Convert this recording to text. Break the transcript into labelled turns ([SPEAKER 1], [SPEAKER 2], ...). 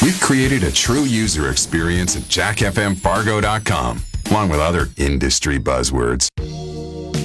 [SPEAKER 1] We've created a true user experience at jackfmfargo.com, along with other industry buzzwords.